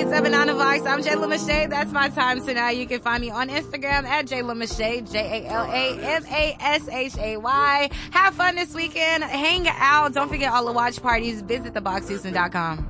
7 on the Vox. I'm Jayla Mache. That's my time tonight. You can find me on Instagram at Jayla Mache, JALAMASHAY. Have fun this weekend. Hang out. Don't forget all the watch parties. Visit theboxhouston.com.